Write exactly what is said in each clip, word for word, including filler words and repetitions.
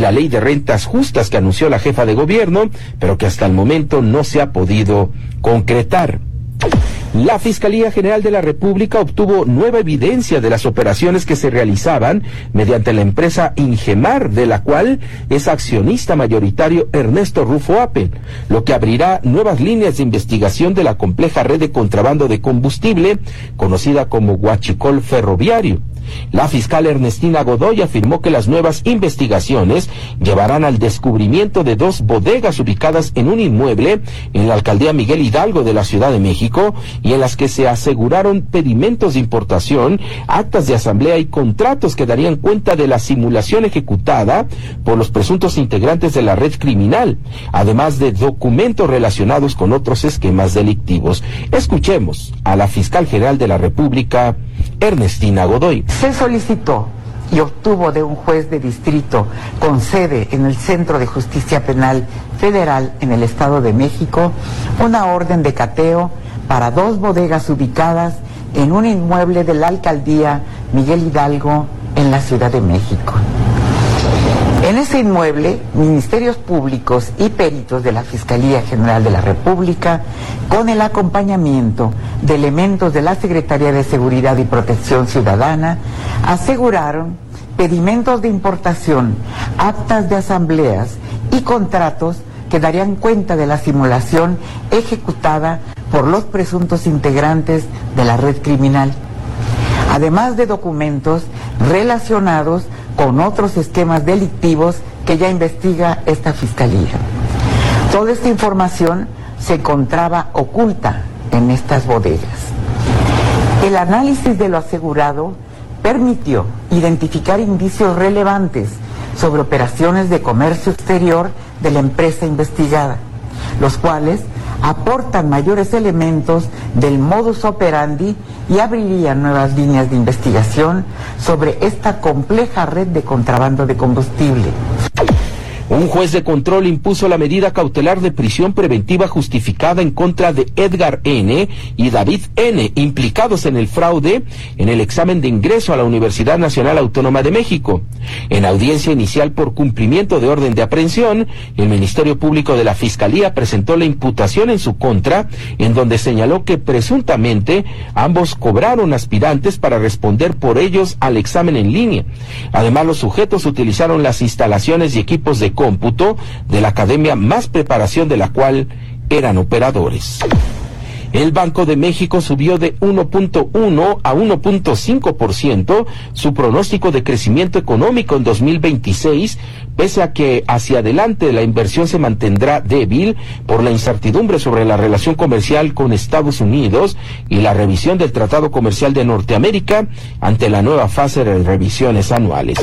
la ley de rentas justas que anunció la jefa de gobierno, pero que hasta el momento no se ha podido concretar. La Fiscalía General de la República obtuvo nueva evidencia de las operaciones que se realizaban mediante la empresa Ingemar, de la cual es accionista mayoritario Ernesto Rufo Appel, lo que abrirá nuevas líneas de investigación de la compleja red de contrabando de combustible, conocida como Huachicol Ferroviario. La fiscal Ernestina Godoy afirmó que las nuevas investigaciones llevarán al descubrimiento de dos bodegas ubicadas en un inmueble en la alcaldía Miguel Hidalgo de la Ciudad de México y en las que se aseguraron pedimentos de importación, actas de asamblea y contratos que darían cuenta de la simulación ejecutada por los presuntos integrantes de la red criminal, además de documentos relacionados con otros esquemas delictivos. Escuchemos a la fiscal general de la República, Ernestina Godoy. Se solicitó y obtuvo de un juez de distrito con sede en el Centro de Justicia Penal Federal en el Estado de México una orden de cateo para dos bodegas ubicadas en un inmueble de la alcaldía Miguel Hidalgo en la Ciudad de México. En ese inmueble, ministerios públicos y peritos de la Fiscalía General de la República, con el acompañamiento de elementos de la Secretaría de Seguridad y Protección Ciudadana, aseguraron pedimentos de importación, actas de asambleas y contratos que darían cuenta de la simulación ejecutada por los presuntos integrantes de la red criminal, además de documentos relacionados con otros esquemas delictivos que ya investiga esta fiscalía. Toda esta información se encontraba oculta en estas bodegas. El análisis de lo asegurado permitió identificar indicios relevantes sobre operaciones de comercio exterior de la empresa investigada, los cuales aportan mayores elementos del modus operandi y abrirían nuevas líneas de investigación sobre esta compleja red de contrabando de combustible. Un juez de control impuso la medida cautelar de prisión preventiva justificada en contra de Edgar N. y David N., implicados en el fraude en el examen de ingreso a la Universidad Nacional Autónoma de México. En audiencia inicial por cumplimiento de orden de aprehensión, el Ministerio Público de la Fiscalía presentó la imputación en su contra, en donde señaló que presuntamente ambos cobraron aspirantes para responder por ellos al examen en línea. Además, los sujetos utilizaron las instalaciones y equipos de cómputo de la academia, más preparación de la cual eran operadores. El Banco de México subió de uno punto uno a uno punto cinco por ciento su pronóstico de crecimiento económico en dos mil veintiséis, pese a que hacia adelante la inversión se mantendrá débil por la incertidumbre sobre la relación comercial con Estados Unidos y la revisión del Tratado Comercial de Norteamérica ante la nueva fase de revisiones anuales.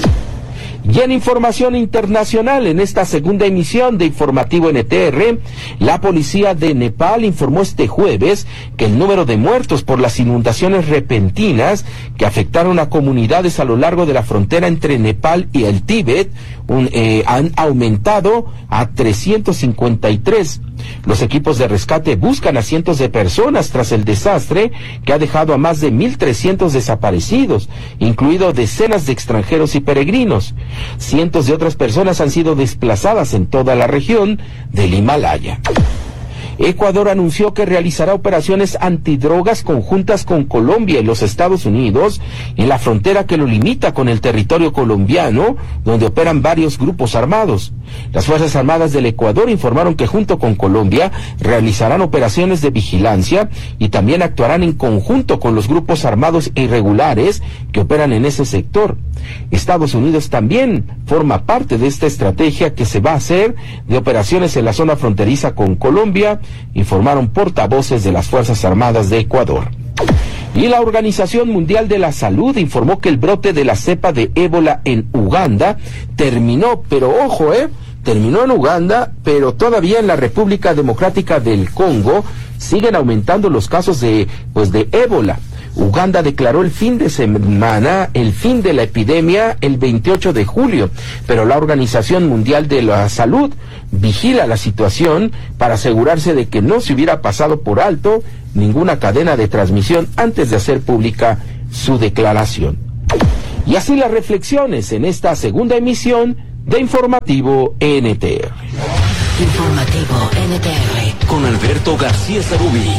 Y en información internacional, en esta segunda emisión de Informativo N T R, la policía de Nepal informó este jueves que el número de muertos por las inundaciones repentinas que afectaron a comunidades a lo largo de la frontera entre Nepal y el Tíbet un, eh, han aumentado a trescientos cincuenta y tres. Los equipos de rescate buscan a cientos de personas tras el desastre que ha dejado a más de mil trescientos desaparecidos, incluido decenas de extranjeros y peregrinos. Cientos de otras personas han sido desplazadas en toda la región del Himalaya. Ecuador anunció que realizará operaciones antidrogas conjuntas con Colombia y los Estados Unidos en la frontera que lo limita con el territorio colombiano, donde operan varios grupos armados. Las Fuerzas Armadas del Ecuador informaron que junto con Colombia realizarán operaciones de vigilancia y también actuarán en conjunto con los grupos armados irregulares que operan en ese sector. Estados Unidos también forma parte de esta estrategia que se va a hacer de operaciones en la zona fronteriza con Colombia, informaron portavoces de las Fuerzas Armadas de Ecuador. Y la Organización Mundial de la Salud informó que el brote de la cepa de ébola en Uganda terminó, pero ojo, eh, terminó en Uganda, pero todavía en la República Democrática del Congo siguen aumentando los casos de, pues, de ébola. Uganda declaró el fin de semana el fin de la epidemia el veintiocho de julio, pero la Organización Mundial de la Salud vigila la situación para asegurarse de que no se hubiera pasado por alto ninguna cadena de transmisión antes de hacer pública su declaración. Y así las reflexiones en esta segunda emisión de Informativo N T R. Informativo N T R con Alberto García Sarubí.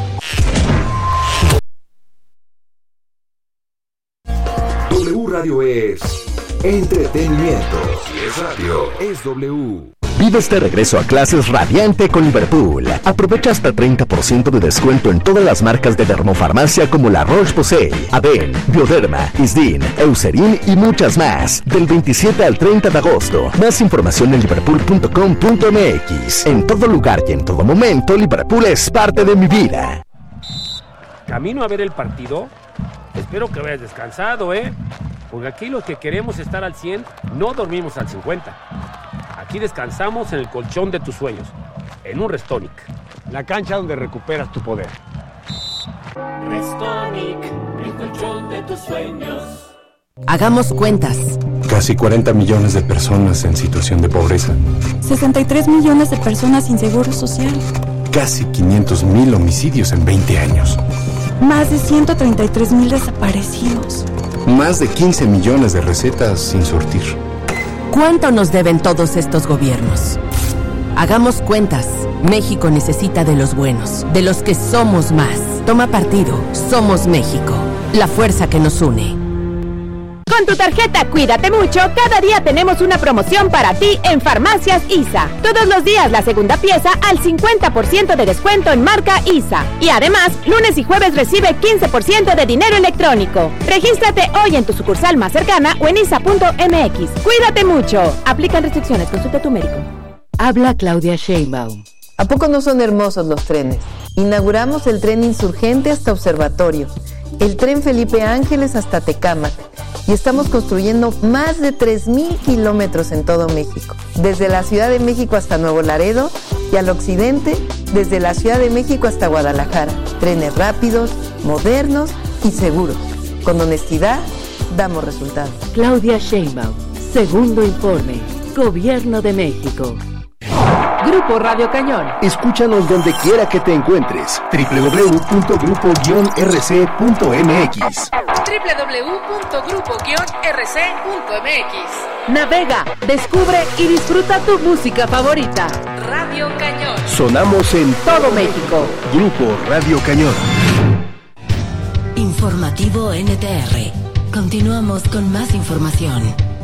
W Radio es entretenimiento. Si es radio, es W. Vives de regreso a clases radiante con Liverpool. Aprovecha hasta treinta por ciento de descuento en todas las marcas de dermofarmacia como La Roche-Posay, Aden, Bioderma, Isdin, Eucerin y muchas más. Del veintisiete al treinta de agosto. Más información en liverpool punto com punto m x. En todo lugar y en todo momento, Liverpool es parte de mi vida. Camino a ver el partido. Espero que vayas descansado, ¿eh? Porque aquí los que queremos estar al cien no dormimos al cincuenta. Aquí descansamos en el colchón de tus sueños, en un Restonic. La cancha donde recuperas tu poder. Restonic, el colchón de tus sueños. Hagamos cuentas. Casi cuarenta millones de personas en situación de pobreza. sesenta y tres millones de personas sin seguro social. Casi quinientos mil homicidios en veinte años. Más de ciento treinta y tres mil desaparecidos. Más de quince millones de recetas sin surtir. ¿Cuánto nos deben todos estos gobiernos? Hagamos cuentas. México necesita de los buenos, de los que somos más. Toma partido. Somos México. La fuerza que nos une. Con tu tarjeta Cuídate Mucho, cada día tenemos una promoción para ti en Farmacias I S A. Todos los días la segunda pieza al cincuenta por ciento de descuento en marca I S A. Y además, lunes y jueves recibe quince por ciento de dinero electrónico. Regístrate hoy en tu sucursal más cercana o en isa punto m x. Cuídate Mucho. Aplican restricciones. Consulta a tu médico. Habla Claudia Sheinbaum. ¿A poco no son hermosos los trenes? Inauguramos el tren Insurgente hasta Observatorio, el tren Felipe Ángeles hasta Tecámac, y estamos construyendo más de tres mil kilómetros en todo México, desde la Ciudad de México hasta Nuevo Laredo y al occidente, desde la Ciudad de México hasta Guadalajara. Trenes rápidos, modernos y seguros. Con honestidad, damos resultados. Claudia Sheinbaum, segundo informe, Gobierno de México. Grupo Radio Cañón. Escúchanos donde quiera que te encuentres. doble u doble u doble u punto grupo guion r c punto m x. doble u doble u doble u punto grupo guion r c punto m x. Navega, descubre y disfruta tu música favorita. Radio Cañón. Sonamos en todo México. Grupo Radio Cañón. Informativo N T R. Continuamos con más información.